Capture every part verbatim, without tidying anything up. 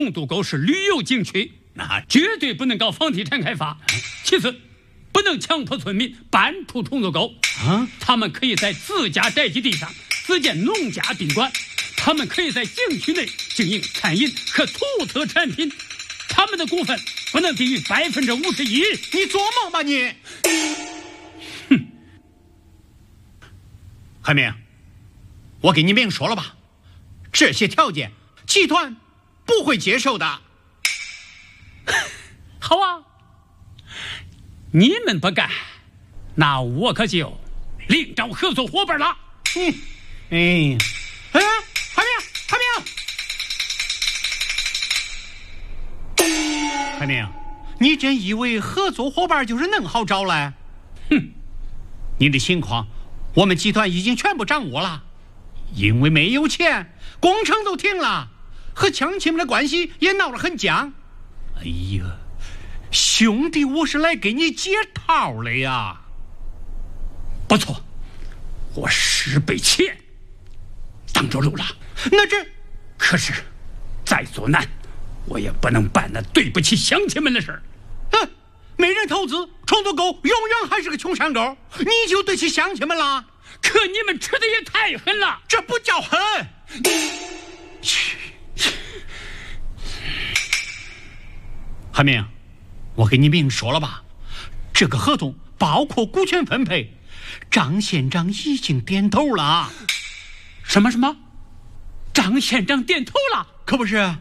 红渡沟是旅游景区，那绝对不能搞房地产开发。其次，不能强迫村民搬出红渡沟啊，他们可以在自家宅基地上自建农家宾馆，他们可以在景区内经营餐饮和土特产品，他们的股份不能低于百分之五十一。 你做梦吧你！ 哼， 海明，我给你明说了吧，这些条件集团不会接受的。 好啊，你们不干，那我可就另找合作伙伴了。 嗯，哎，哎，海明，海明，海明，你真以为合作伙伴就是恁好找嘞？哼，你的情况我们集团已经全部掌握了，因为没有钱，工程都停了，和乡亲们的关系也闹得很僵。哎呀，兄弟，我是来给你解套的呀。 不错，我十倍钱挡着路了。 那这可是再做难，我也不能办那对不起乡亲们的事儿。 啊，没人投资，红渡沟永远还是个穷山沟，你就对起乡亲们了。 可你们吃的也太狠了， 这不叫狠。海明，我给你明说了吧，这个合同包括股权分配，张县长已经点头了。 什么什么？张县长点头了？ 可不是。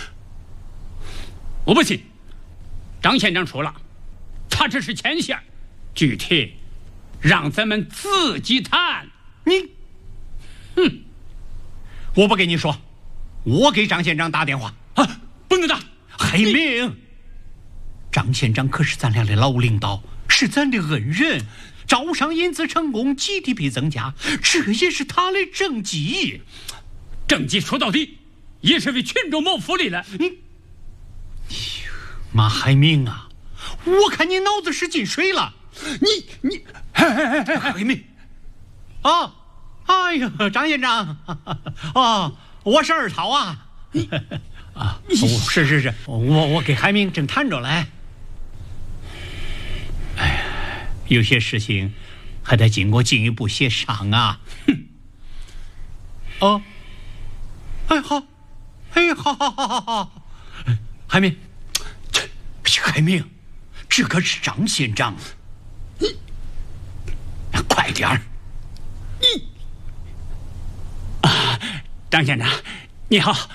我不信，张县长说了，他只是牵线，具体让咱们自己谈。 你，哼，我不跟你说，我给张县长打电话啊！不能打， 海明，张县长可是咱俩的老领导，是咱的恩人，招商引资成功 ，G D P 增加，这也是他的政绩。 政绩说到底也是为群众谋福利了。 你，马海明啊，我看你脑子是进水了。 你你， 海明，啊，哎呀，张县长，啊，我是二涛啊。你啊，是是是，我我给海明正谈着来。哎呀，有些事情还得经过进一步协商啊。哼。哦，哎好，哎好好好好好，海明，这海明，这可是张县长，你快点儿。 你啊，张县长，你好。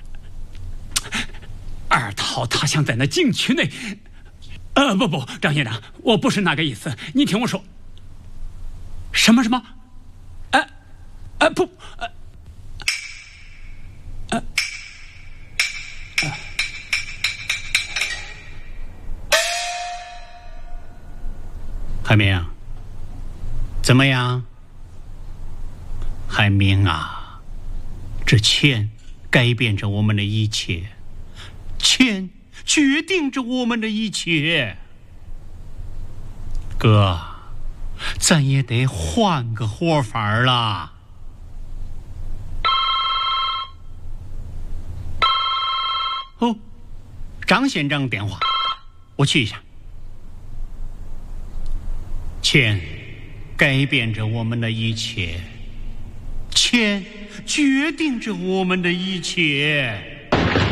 二涛他想在那景区内，呃，不不，张县长，我不是那个意思，你听我说。什么什么？呃，呃不，呃，呃，呃， 海明，怎么样？海明啊，这钱改变着我们的一切。钱决定着我们的一切，哥，咱也得换个活法了。哦，张县长电话，我去一下。钱改变着我们的一切，钱决定着我们的一切。